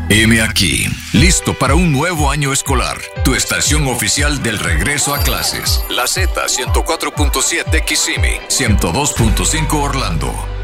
Heme aquí, listo para un nuevo año escolar. Tu estación oficial del regreso a clases. La Z 104.7 Kissimmee, 102.5 Orlando.